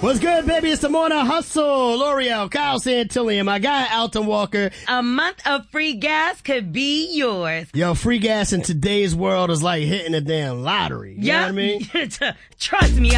What's good, baby? It's the Morning Hustle. L'Oreal, Kyle Santillion, my guy, Alton Walker. A month of free gas could be yours. Yo, free gas in today's world is like hitting a damn lottery. You know what I mean? Trust me.